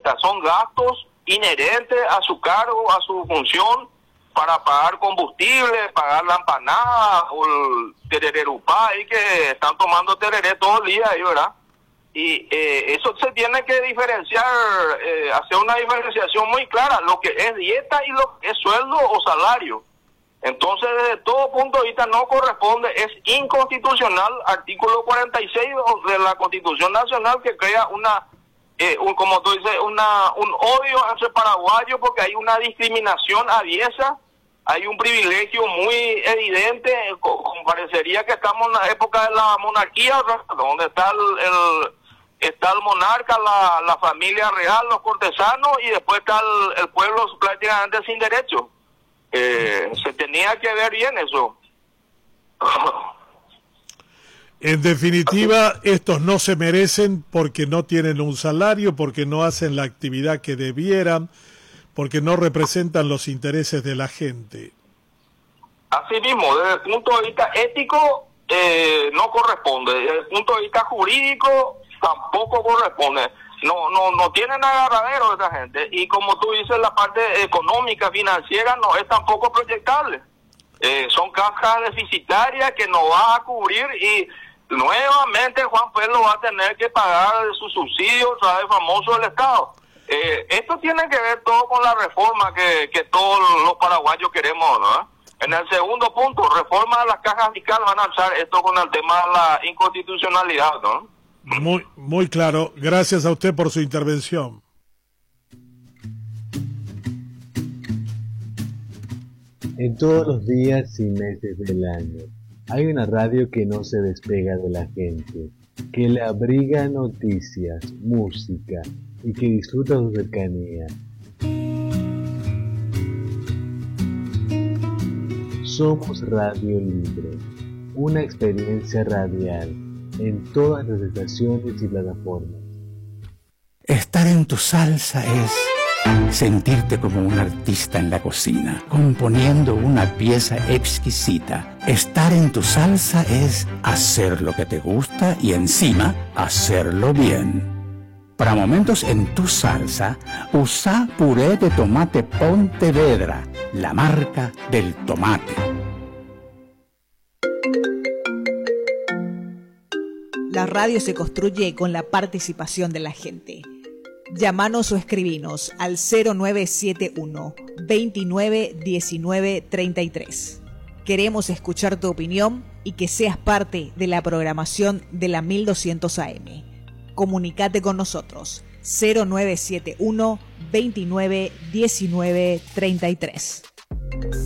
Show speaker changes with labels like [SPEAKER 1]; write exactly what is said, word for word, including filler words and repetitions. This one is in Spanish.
[SPEAKER 1] sea, son gastos inherentes a su cargo, a su función, para pagar combustible, pagar la empanada o el terererupá ahí que están tomando tereré todo el día ahí, ¿verdad? Y eh, eso se tiene que diferenciar, eh, hacer una diferenciación muy clara, lo que es dieta y lo que es sueldo o salario. Entonces, desde todo punto de vista no corresponde, es inconstitucional, artículo cuarenta y seis de la Constitución Nacional, que crea una, eh, un, como tú dices, una, un odio entre paraguayos, porque hay una discriminación aviesa, hay un privilegio muy evidente, como parecería que estamos en la época de la monarquía, donde está el, el está el monarca, la, la familia real, los cortesanos, y después está el, el pueblo prácticamente sin derecho. Eh, se tenía que ver bien eso.
[SPEAKER 2] En definitiva, estos no se merecen porque no tienen un salario, porque no hacen la actividad que debieran, porque no representan los intereses de la gente.
[SPEAKER 1] Así mismo, desde el punto de vista ético, eh, no corresponde. Desde el punto de vista jurídico, tampoco corresponde. No, no, no tienen agarradero esta gente. Y como tú dices, la parte económica, financiera, no es tampoco proyectable. Eh, son cajas deficitarias que no va a cubrir, y nuevamente Juan Pedro va a tener que pagar su subsidio, o sea, el famoso del Estado. Eh, esto tiene que ver todo con la reforma que, que todos los paraguayos queremos, ¿no? En el segundo punto, reforma de las cajas fiscales, van a alzar esto con el tema de la inconstitucionalidad, ¿no?
[SPEAKER 2] Muy, muy claro. Gracias a usted por su intervención.
[SPEAKER 3] En todos los días y meses del año, hay una radio que no se despega de la gente, que le abriga noticias, música y que disfruta su cercanía. Somos Radio Libre, una experiencia radial en todas las estaciones y plataformas.
[SPEAKER 4] Estar en tu salsa es sentirte como un artista en la cocina, componiendo una pieza exquisita. Estar en tu salsa es hacer lo que te gusta y encima hacerlo bien. Para momentos en tu salsa, usa puré de tomate Pontevedra, la marca del tomate.
[SPEAKER 5] La radio se construye con la participación de la gente. Llámanos o escribinos al cero nueve siete uno, veintinueve diecinueve treinta y tres. Queremos escuchar tu opinión y que seas parte de la programación de la mil doscientos A M. Comunicate con nosotros cero nueve siete uno, veintinueve diecinueve treinta y tres.